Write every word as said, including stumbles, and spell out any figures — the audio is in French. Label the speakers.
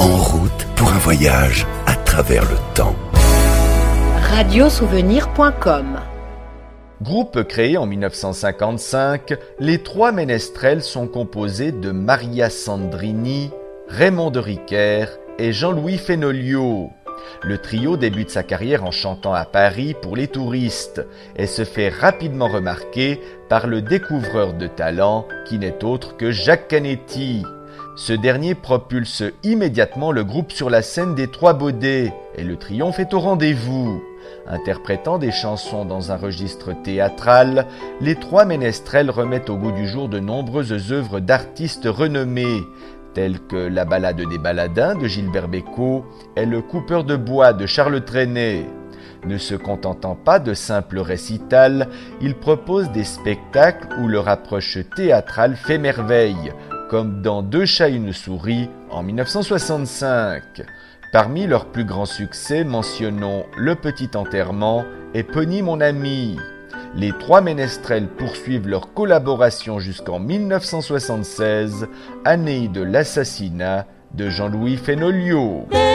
Speaker 1: En route pour un voyage à travers le temps.
Speaker 2: radiosouvenir point com.
Speaker 3: Groupe créé en mille neuf cent cinquante-cinq, les Trois Ménestrels sont composés de Maria Sandrini, Raymond de Riquer et Jean-Louis Fenolio. Le trio débute sa carrière en chantant à Paris pour les touristes et se fait rapidement remarquer par le découvreur de talent qui n'est autre que Jacques Canetti. Ce dernier propulse immédiatement le groupe sur la scène des Trois Baudets et le triomphe est au rendez-vous. Interprétant des chansons dans un registre théâtral, les Trois Ménestrels remettent au goût du jour de nombreuses œuvres d'artistes renommés, telles que La Ballade des Baladins de Gilbert Bécaud et Le Coupeur de bois de Charles Trenet. Ne se contentant pas de simples récitals, ils proposent des spectacles où leur approche théâtrale fait merveille, comme dans Deux chats une souris en mille neuf cent soixante-cinq. Parmi leurs plus grands succès, mentionnons Le Petit Enterrement et Pony mon ami. Les Trois Ménestrels poursuivent leur collaboration jusqu'en mille neuf cent soixante-seize, année de l'assassinat de Jean-Louis Fenolio.